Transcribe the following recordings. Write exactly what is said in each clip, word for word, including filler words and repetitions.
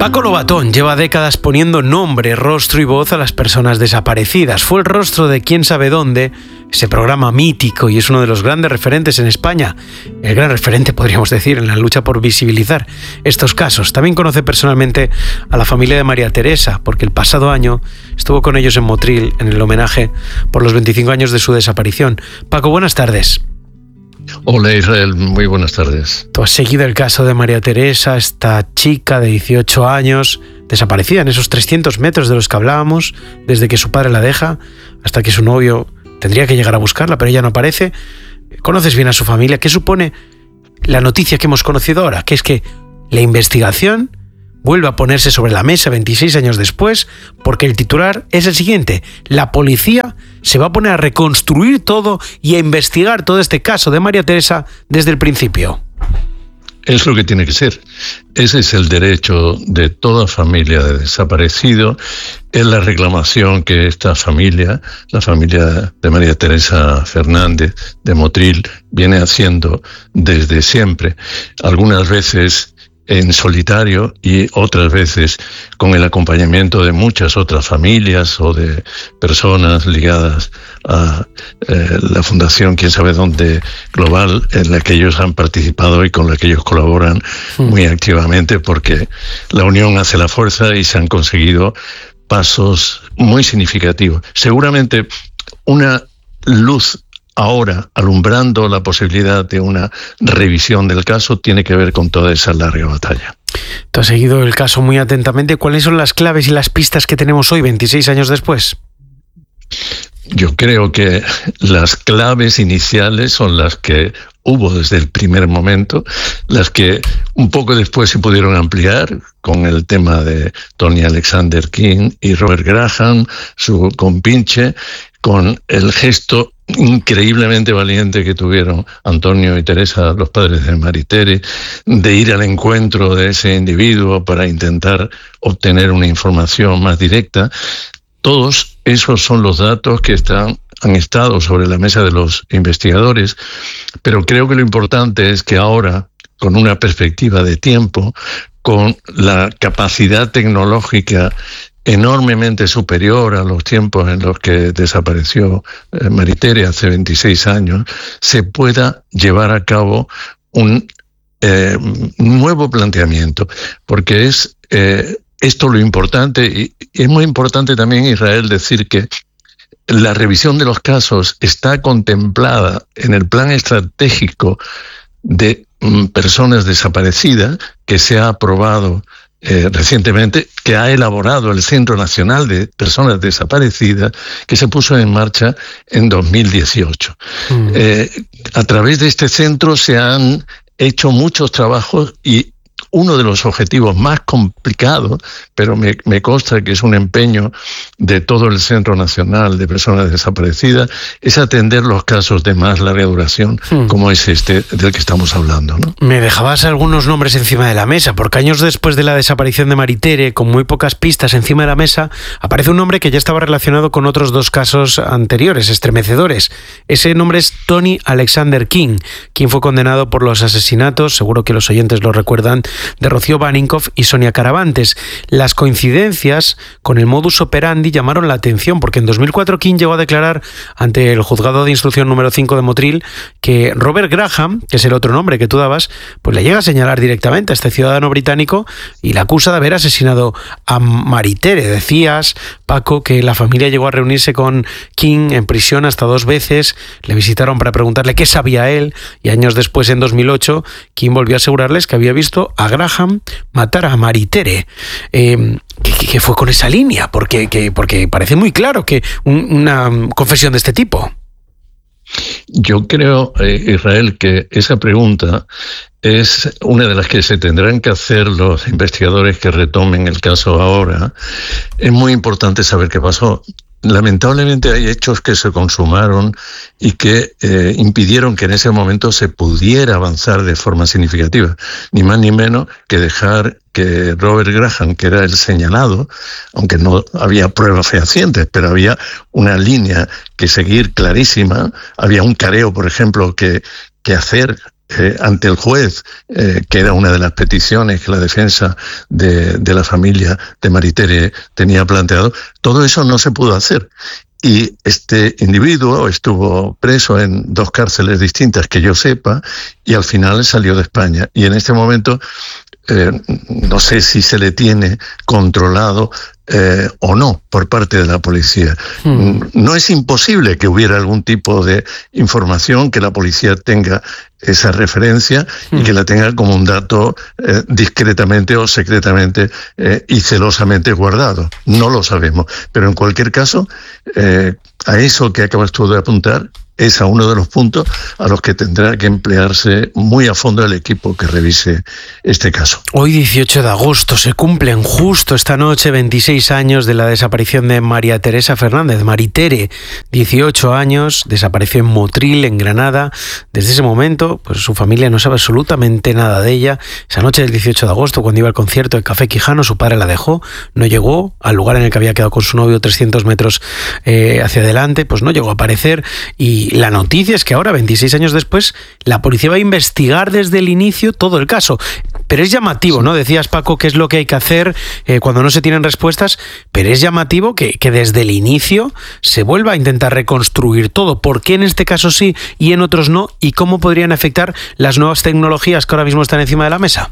Paco Lobatón lleva décadas poniendo nombre, rostro y voz a las personas desaparecidas. Fue el rostro de Quién sabe dónde, ese programa mítico, y es uno de los grandes referentes en España. El gran referente, podríamos decir, en la lucha por visibilizar estos casos. También conoce personalmente a la familia de María Teresa, porque el pasado año estuvo con ellos en Motril en el homenaje por los veinticinco años de su desaparición. Paco, buenas tardes. Hola Israel, muy buenas tardes. Tú has seguido el caso de María Teresa, esta chica de dieciocho años, desaparecida en esos trescientos metros de los que hablábamos, desde que su padre la deja hasta que su novio tendría que llegar a buscarla, pero ella no aparece. Conoces bien a su familia. ¿Qué supone la noticia que hemos conocido ahora? Que es que la investigación vuelve a ponerse sobre la mesa veintiséis años después, porque el titular es el siguiente: la policía se va a poner a reconstruir todo y a investigar todo este caso de María Teresa desde el principio. Es lo que tiene que ser. Ese es el derecho de toda familia de desaparecido. Es la reclamación que esta familia, la familia de María Teresa Fernández de Motril, viene haciendo desde siempre. Algunas veces en solitario y otras veces con el acompañamiento de muchas otras familias o de personas ligadas a eh, la Fundación Quién sabe dónde Global, en la que ellos han participado y con la que ellos colaboran muy activamente, porque la unión hace la fuerza y se han conseguido pasos muy significativos. Seguramente una luz ahora alumbrando la posibilidad de una revisión del caso tiene que ver con toda esa larga batalla. Tú has seguido el caso muy atentamente. ¿Cuáles son las claves y las pistas que tenemos hoy, veintiséis años después? Yo creo que las claves iniciales son las que hubo desde el primer momento, las que un poco después se pudieron ampliar con el tema de Tony Alexander King y Robert Graham, su compinche, con el gesto increíblemente valiente que tuvieron Antonio y Teresa, los padres de Maritere, de ir al encuentro de ese individuo para intentar obtener una información más directa. Todos esos son los datos que están, han estado sobre la mesa de los investigadores, pero creo que lo importante es que ahora, con una perspectiva de tiempo, con la capacidad tecnológica enormemente superior a los tiempos en los que desapareció eh, Maritere hace veintiséis años, se pueda llevar a cabo un eh, nuevo planteamiento, porque es eh, esto lo importante, y, y es muy importante también, Israel, decir que la revisión de los casos está contemplada en el plan estratégico de mm, personas desaparecidas que se ha aprobado Eh, recientemente, que ha elaborado el Centro Nacional de Personas Desaparecidas, que se puso en marcha en dos mil dieciocho. Mm. Eh, a través de este centro se han hecho muchos trabajos y uno de los objetivos más complicados, pero me, me consta que es un empeño de todo el Centro Nacional de Personas Desaparecidas, es atender los casos de más larga duración, hmm. como es este del que estamos hablando, ¿no? Me dejabas algunos nombres encima de la mesa, porque años después de la desaparición de Maritere, con muy pocas pistas encima de la mesa, aparece un nombre que ya estaba relacionado con otros dos casos anteriores, estremecedores. Ese nombre es Tony Alexander King, quien fue condenado por los asesinatos, seguro que los oyentes lo recuerdan, de Rocío Baninkoff y Sonia Caravantes. Las coincidencias con el modus operandi llamaron la atención, porque en dos mil cuatro King llegó a declarar ante el juzgado de instrucción número cinco de Motril que Robert Graham, que es el otro nombre que tú dabas, pues le llega a señalar directamente a este ciudadano británico y le acusa de haber asesinado a Maritere. Decías, Paco, que la familia llegó a reunirse con King en prisión hasta dos veces, le visitaron para preguntarle qué sabía él, y años después, en dos mil ocho, King volvió a asegurarles que había visto a Graham matar a Maritere. Eh, ¿qué, ¿Qué fue con esa línea? Porque, que, porque parece muy claro que un, una confesión de este tipo. Yo creo, eh, Israel, que esa pregunta es una de las que se tendrán que hacer los investigadores que retomen el caso ahora. Es muy importante saber qué pasó. Lamentablemente hay hechos que se consumaron y que eh, impidieron que en ese momento se pudiera avanzar de forma significativa, ni más ni menos que dejar que Robert Graham, que era el señalado, aunque no había pruebas fehacientes, pero había una línea que seguir clarísima, había un careo, por ejemplo, que, que hacer eh, ante el juez, eh, que era una de las peticiones que la defensa de, de la familia de Maritere tenía planteado, todo eso no se pudo hacer. Y este individuo estuvo preso en dos cárceles distintas, que yo sepa, y al final salió de España. Y en este momento, eh, no sé si se le tiene controlado eh, o no por parte de la policía. Hmm. No es imposible que hubiera algún tipo de información, que la policía tenga esa referencia hmm. y que la tenga como un dato eh, discretamente o secretamente eh, y celosamente guardado. No lo sabemos. Pero en cualquier caso, eh, a eso que acabas tú de apuntar, es a uno de los puntos a los que tendrá que emplearse muy a fondo el equipo que revise este caso. Hoy, dieciocho de agosto, se cumplen justo esta noche veintiséis años de la desaparición de María Teresa Fernández. Maritere, dieciocho años, desapareció en Motril, en Granada. Desde ese momento, pues su familia no sabe absolutamente nada de ella. Esa noche del dieciocho de agosto, cuando iba al concierto de Café Quijano, su padre la dejó, no llegó al lugar en el que había quedado con su novio trescientos metros eh, hacia adelante, pues no llegó a aparecer. Y Y la noticia es que ahora, veintiséis años después, la policía va a investigar desde el inicio todo el caso. Pero es llamativo, ¿no? Decías, Paco, qué es lo que hay que hacer eh, cuando no se tienen respuestas, pero es llamativo que, que desde el inicio se vuelva a intentar reconstruir todo. ¿Por qué en este caso sí y en otros no? ¿Y cómo podrían afectar las nuevas tecnologías que ahora mismo están encima de la mesa?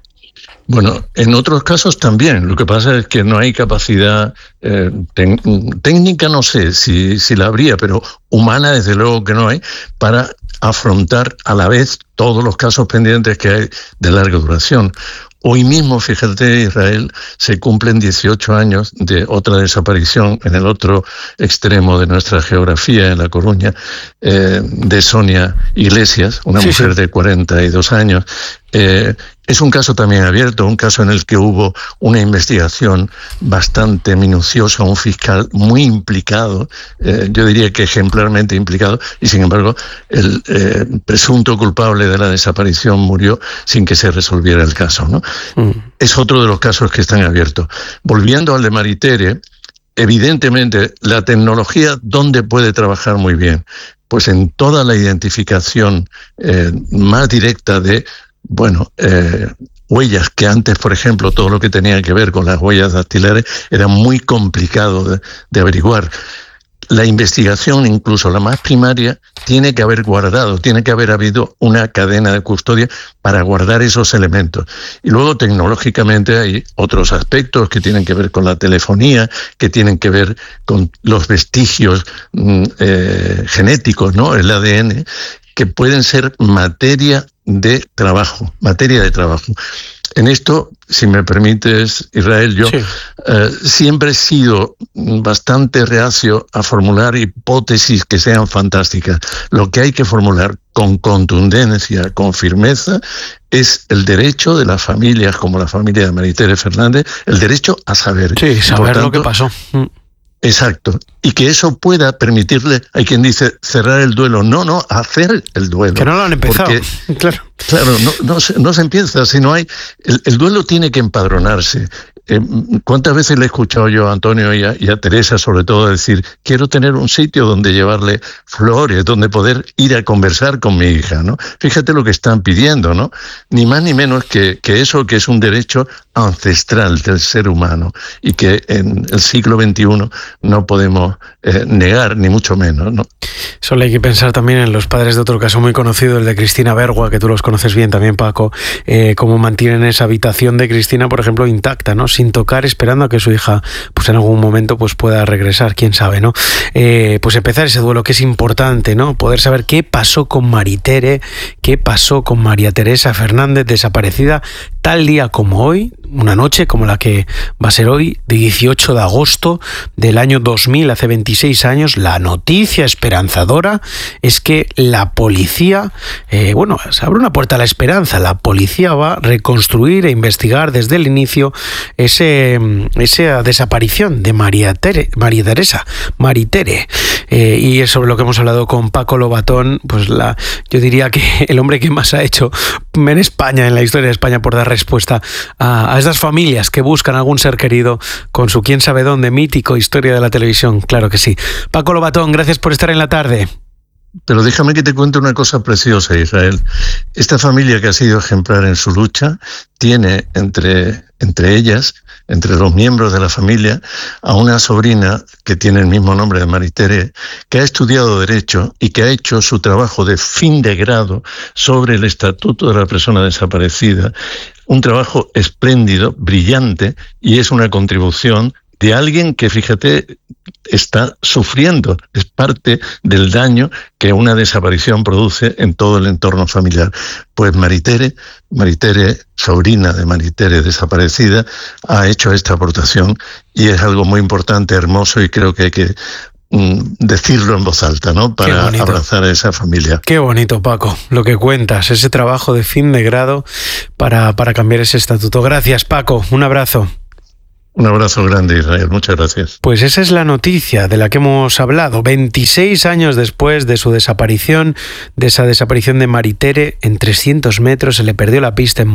Bueno, en otros casos también. Lo que pasa es que no hay capacidad eh, ten, técnica, no sé si, si la habría, pero humana desde luego que no hay, para afrontar a la vez todos los casos pendientes que hay de larga duración. Hoy mismo, fíjate, Israel, se cumplen dieciocho años de otra desaparición en el otro extremo de nuestra geografía, en La Coruña, eh, de Sonia Iglesias, una sí, mujer sí. de cuarenta y dos años. Eh, es un caso también abierto, un caso en el que hubo una investigación bastante minuciosa, un fiscal muy implicado, eh, yo diría que ejemplarmente implicado, y sin embargo el eh, presunto culpable de la desaparición murió sin que se resolviera el caso, ¿no? Mm. Es otro de los casos que están abiertos. Volviendo al de Maritere, evidentemente la tecnología, ¿dónde puede trabajar muy bien? Pues en toda la identificación eh, más directa de Bueno, eh, huellas que antes, por ejemplo, todo lo que tenía que ver con las huellas dactilares era muy complicado de, de averiguar. La investigación, incluso la más primaria, tiene que haber guardado, tiene que haber habido una cadena de custodia para guardar esos elementos. Y luego, tecnológicamente, hay otros aspectos que tienen que ver con la telefonía, que tienen que ver con los vestigios eh, genéticos, ¿no? El A D N, que pueden ser materia de trabajo, materia de trabajo. En esto, si me permites, Israel, yo sí. eh, siempre he sido bastante reacio a formular hipótesis que sean fantásticas. Lo que hay que formular con contundencia, con firmeza, es el derecho de las familias, como la familia de Maritere Fernández, el derecho a saber. Sí, saber tanto, lo que pasó. Exacto. Y que eso pueda permitirle, hay quien dice cerrar el duelo. No, no, hacer el duelo. Que no lo han empezado. Porque, claro. Claro, no, no, se, no se empieza, sino hay... El, el duelo tiene que empadronarse. Eh, ¿Cuántas veces le he escuchado yo a Antonio y a, y a Teresa, sobre todo, decir, quiero tener un sitio donde llevarle flores, donde poder ir a conversar con mi hija, ¿no? Fíjate lo que están pidiendo, ¿no? Ni más ni menos que, que eso, que es un derecho ancestral del ser humano y que en el siglo veintiuno no podemos eh, negar, ni mucho menos, ¿no? Solo hay que pensar también en los padres de otro caso muy conocido, el de Cristina Bergua, que tú los conoces bien también, Paco, eh, cómo mantienen esa habitación de Cristina, por ejemplo, intacta, ¿no? Sin tocar, esperando a que su hija, pues en algún momento, pues pueda regresar, quién sabe, ¿no? Eh, pues empezar ese duelo, que es importante, ¿no? Poder saber qué pasó con Maritere, qué pasó con María Teresa Fernández, desaparecida tal día como hoy, una noche como la que va a ser hoy, de dieciocho de agosto del año dos mil, hace veintiséis años. La noticia esperanzadora es que la policía, eh, bueno, se abre una puerta a la esperanza. La policía va a reconstruir e investigar desde el inicio ese, esa desaparición de María, Tere, María Teresa, Maritere. Eh, y es sobre lo que hemos hablado con Paco Lobatón, pues la, yo diría que el hombre que más ha hecho en España, en la historia de España, por dar respuesta a, a estas familias que buscan algún ser querido con su quién sabe dónde, mítico historia de la televisión. Claro que sí. Paco Lobatón, gracias por estar en la tarde. Pero déjame que te cuente una cosa preciosa, Israel. Esta familia que ha sido ejemplar en su lucha tiene entre, entre ellas, entre los miembros de la familia, a una sobrina que tiene el mismo nombre de Maritere, que ha estudiado Derecho y que ha hecho su trabajo de fin de grado sobre el Estatuto de la Persona Desaparecida. Un trabajo espléndido, brillante, y es una contribución de alguien que, fíjate, está sufriendo, es parte del daño que una desaparición produce en todo el entorno familiar. Pues Maritere, Maritere, sobrina de Maritere desaparecida, ha hecho esta aportación y es algo muy importante, hermoso, y creo que hay que mm, decirlo en voz alta, ¿no? Para abrazar a esa familia. Qué bonito, Paco, lo que cuentas, ese trabajo de fin de grado para, para cambiar ese estatuto. Gracias, Paco, un abrazo. Un abrazo grande, Israel. Muchas gracias. Pues esa es la noticia de la que hemos hablado. veintiséis años después de su desaparición, de esa desaparición de Maritere, en trescientos metros se le perdió la pista en